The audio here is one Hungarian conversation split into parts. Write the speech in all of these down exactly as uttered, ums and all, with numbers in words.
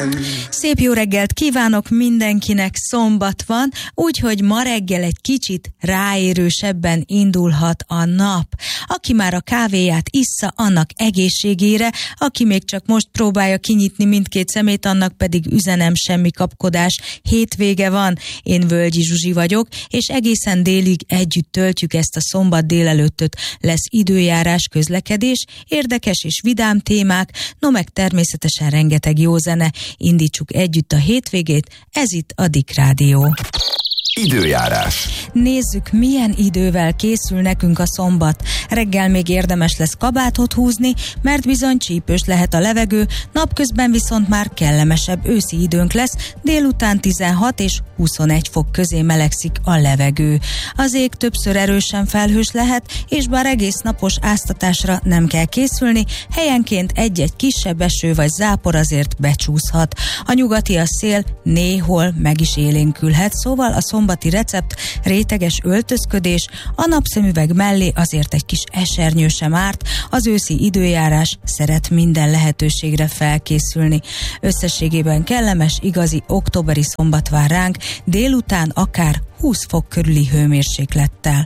Szép jó reggelt kívánok mindenkinek, szombat van, úgyhogy ma reggel egy kicsit ráérősebben indulhat a nap. Aki már a kávéját issza, annak egészségére, aki még csak most próbálja kinyitni mindkét szemét, annak pedig üzenem, semmi kapkodás, hétvége van. Én Völgyi Zsuzsi vagyok, és egészen délig együtt töltjük ezt a szombat délelőttöt. Lesz időjárás, közlekedés, érdekes és vidám témák, no meg természetesen rengeteg jó zene. Indítsuk együtt a hétvégét, ez itt a Dick Rádió. Időjárás. Nézzük, milyen idővel készül nekünk a szombat. Reggel még érdemes lesz kabátot húzni, mert bizony csípős lehet a levegő, napközben viszont már kellemesebb őszi időnk lesz, délután tizenhat és huszonegy fok közé melegszik a levegő. Az ég többször erősen felhős lehet, és bár egész napos áztatásra nem kell készülni, helyenként egy-egy kisebb eső vagy zápor azért becsúszhat. A nyugati a szél néhol meg is élénkülhet, szóval a szombati recept réteges öltözködés, a napszemüveg mellé azért egy kis esernyő sem árt, az őszi időjárás szeret minden lehetőségre felkészülni. Összességében kellemes, igazi októberi szombat vár ránk, délután akár húsz fok körüli hőmérséklettel.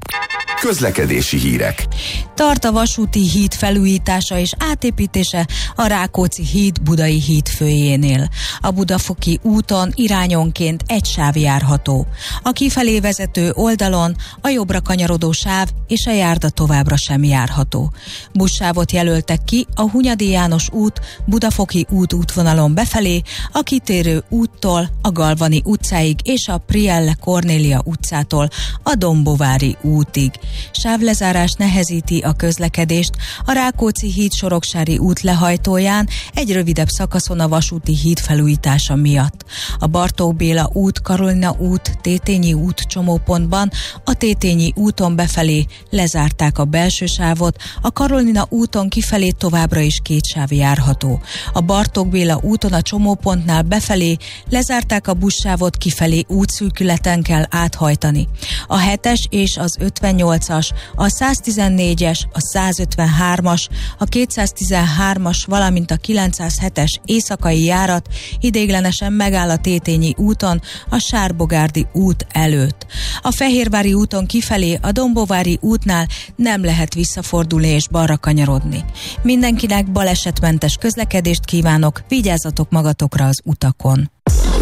Közlekedési hírek. Tart a vasúti híd felújítása és átépítése a Rákóczi híd Budai híd főjénél. A Budafoki úton irányonként egy sáv járható. A kifelé vezető oldalon a jobbra kanyarodó sáv és a járda továbbra sem járható. Buszsávot jelöltek ki a Hunyadi János út Budafoki út útvonalon befelé, a kitérő úttól a Galvani utcáig és a Prielle Kornélia utcától a Dombovári útig. Sávlezárás nehezíti a közlekedést a Rákóczi híd Soroksári út lehajtóján egy rövidebb szakaszon a vasúti híd felújítása miatt. A Bartók Béla út, Karolina út, Tétényi út csomópontban a Tétényi úton befelé lezárták a belső sávot, a Karolina úton kifelé továbbra is két sáv járható. A Bartók Béla úton a csomópontnál befelé lezárták a buszsávot, kifelé útszűkületen kell áthajtani. A hetes és az ötvennyolcas, a száztizennégyes, a százötvenhármas, a kétszáztizenhármas, valamint a kilencszázhetes éjszakai járat ideiglenesen megáll a Tétényi úton, a Sárbogárdi út előtt. A Fehérvári úton kifelé a Dombovári útnál nem lehet visszafordulni és balra kanyarodni. Mindenkinek balesetmentes közlekedést kívánok, vigyázzatok magatokra az utakon!